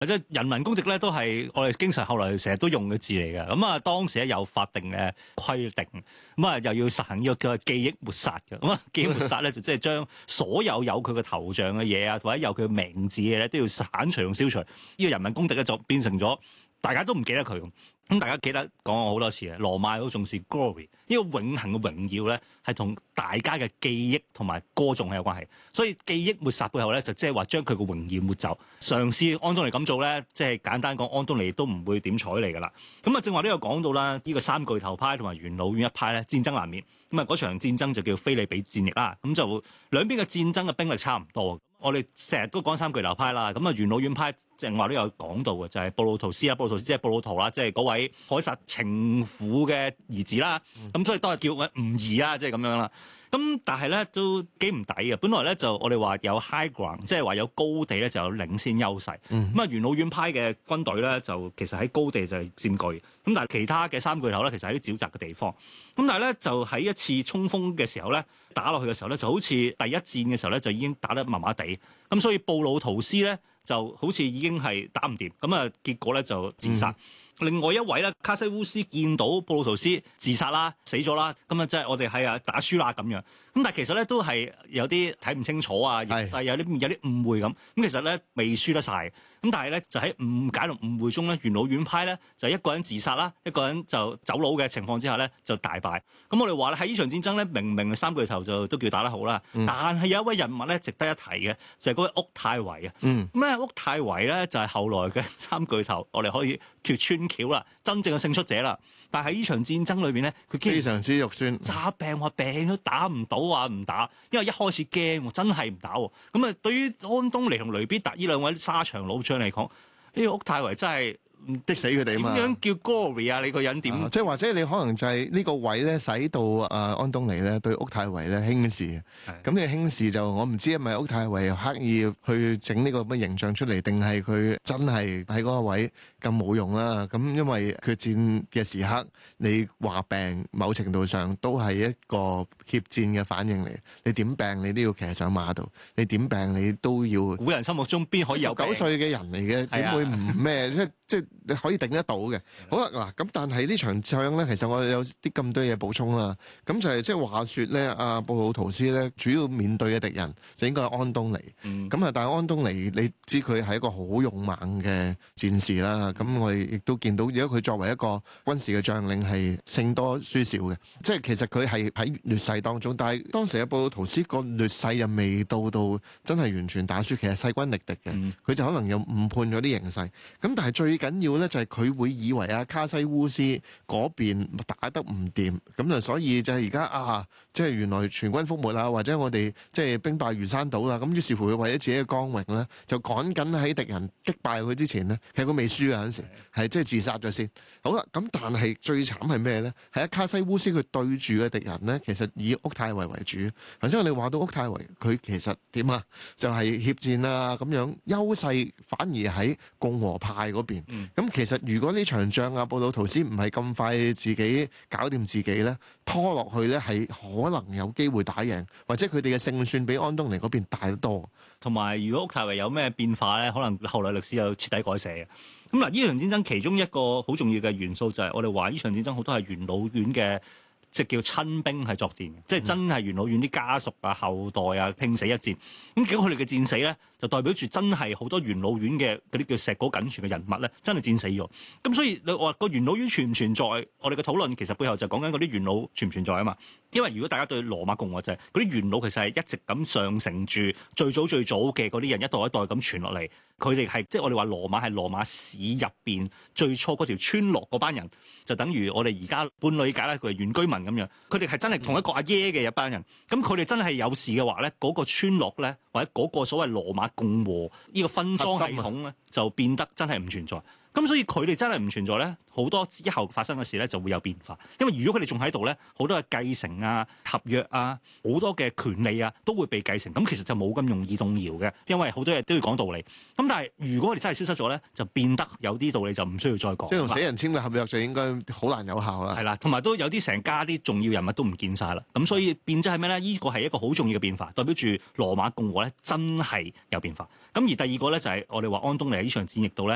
即係人民公敵咧，都係我哋經常後來成日都用嘅字嚟嘅。咁啊，當時咧有法定嘅規定，咁啊又要實行呢個叫記憶抹殺嘅。咁啊，記憶抹殺咧就即係將所有佢嘅頭像嘅嘢啊，或者有佢嘅名字嘅嘢咧，都要剷除同消除。呢個人民公敵咧就變成咗大家都唔記得佢咁。咁大家記得講過好多次嘅，羅馬好重視 glory， 呢個永恆嘅榮耀咧係同大家嘅記憶同埋歌頌係有關係，所以記憶抹殺背後咧就即係話將佢嘅榮耀抹走。嘗試安東尼咁做咧，即係簡單講，安東尼都唔會點睬你噶啦。咁啊，正話都有講到啦，呢個三巨頭派同埋元老院一派咧戰爭難免。咁啊，嗰場戰爭就叫菲利比戰役啦。咁就兩邊嘅戰爭嘅兵力差唔多。我哋成日都講三巨頭派啦，咁啊元老院派正話都有講到嘅，就係布魯圖斯啦，布魯圖斯即係布魯圖啦，即係嗰位凱撒情婦嘅兒子啦，咁所以都係叫吳兒啊，即係咁樣啦。咁但係咧都幾唔抵嘅，本來咧就我哋話有 high ground， 即係話有高地咧就有領先優勢。咁啊元老院派嘅軍隊咧就其實喺高地就係佔據，咁但係其他嘅三巨頭咧其實喺啲沼澤嘅地方。咁但係咧就喺一次衝鋒嘅時候咧打落去嘅時候咧就好似第一戰嘅時候咧就已經打得麻麻地，咁所以布魯圖斯咧就好似已經係打唔掂，咁啊結果咧就自殺。另外一位咧，卡西烏斯見到布魯圖斯自殺啦、死咗啦，咁啊即係我哋係啊打輸啦咁樣。咁但係其實咧都係有啲睇唔清楚啊，形勢有啲誤會咁。咁其實咧未輸得晒。咁但係咧就喺誤解同誤會中咧，元老院派咧就一個人自殺啦，一個人就走佬嘅情況之下咧就大敗。咁我哋話咧喺呢場戰爭咧，明明三巨頭就都叫打得好啦，但係有一位人物咧值得一提嘅，就係嗰位屋太維啊。咁咧屋太維咧就係後來嘅三巨頭，我哋可以脫穿橋啦，真正嘅勝出者啦。但係喺呢場戰爭裏邊咧，佢非常之肉酸， 詐病話病都打唔到，話唔打，因為一開始驚，真係唔打。咁啊，對於安東尼同雷必達呢兩位沙場老將嚟講，呢個屋太維真係激死佢哋啊嘛！ 點樣叫 glory 啊？你個人點？ 即係或者你可能就係呢個位咧，使到安東尼咧對屋太維咧輕視。咁你輕視就我唔知係咪屋太維刻意去整呢個乜形象出嚟，定係佢真係喺嗰個位咁冇用啦？咁因為決戰嘅時刻，你話病某程度上都係一個怯戰嘅反應嚟。你點病你都要騎上馬度，你點病你都要。 古人心目中邊可以有 19歲嘅人嚟嘅，點會唔咩？即係你可以頂得到嘅。好啦，嗱咁，但係呢場仗咧，其實我有啲咁多嘢補充啦。咁就係即係話説咧，阿布魯圖斯咧，主要面對嘅敵人就應該係安東尼。咁啊，但係安東尼你知佢係一個好勇猛嘅戰士啦。咁我哋亦都見到，如果佢作為一個軍事嘅將領係勝多輸少嘅，即係其實佢係喺劣勢當中。但係當時嘅布魯圖斯個劣勢又未到真係完全打輸，其實勢均力敵嘅。佢就可能有誤判咗啲形勢。咁但係最緊要咧就係佢會以為阿卡西烏斯嗰邊打得唔掂，咁就所以就係而家即係原來全軍覆沒啊，或者我哋即係兵敗如山倒啦。咁於是乎佢為咗自己嘅光榮咧，就趕緊喺敵人擊敗佢之前呢，其實佢未輸啊嗰陣時，係即係自殺咗先。好啦，咁但係最慘係咩咧？係阿卡西烏斯佢對住嘅敵人咧，其實以屋太維為主。頭先我哋話到屋太維，佢其實點啊？就係怯戰啊咁樣，優勢反而喺共和派嗰邊。咁其實如果呢場仗布魯圖斯唔係咁快自己搞掂自己咧，拖落去咧係可能有機會打贏，或者佢哋嘅勝算比安東尼嗰邊大得多。 同埋如果屋太維有咩變化咧，可能後來歷史有徹底改寫嘅。咁嗱，呢場戰爭其中一個好重要嘅元素就係我哋話呢場戰爭好多係元老院嘅。即係叫親兵係作戰嘅，即係真係元老院啲家屬啊、後代啊拼死一戰。咁結果佢哋嘅戰死咧，就代表住真係好多元老院嘅嗰啲叫碩果僅存嘅人物咧，真係戰死咗。咁所以你話個元老院存唔存在？我哋嘅討論其實背後就講緊嗰啲元老存唔存在啊嘛。因為如果大家對羅馬共和就係嗰啲元老其實係一直咁上承住最早嘅嗰啲人一代一代咁傳落嚟，佢哋係即係我哋話羅馬係羅馬市入邊最初嗰條村落嗰班人，就等於我哋而家半理解咧，佢係原居民咁樣，佢哋係真係同一個阿爺嘅一班人。咁佢哋真係有事嘅話咧，嗰個村落咧或者嗰個所謂羅馬共和呢個分贓系統咧，就變得真係唔存在。咁所以佢哋真係唔存在咧，好多之後發生嘅事咧就會有變化。因為如果佢哋仲喺度咧，好多嘅繼承啊、合約啊、好多嘅權利啊都會被繼承。咁其實就冇咁容易動搖嘅，因為好多嘢都要講道理。咁但係如果我哋真係消失咗咧，就變得有啲道理就唔需要再講。 即係同死人簽嘅合約就應該好難有效啦。 係啦，同埋都有啲成家啲重要人物都唔見晒啦。咁所以變咗係咩咧？呢個係一個好重要嘅變化，代表住羅馬共和咧真係有變化。咁而第二個咧就係我哋話安東尼喺呢場戰役度咧。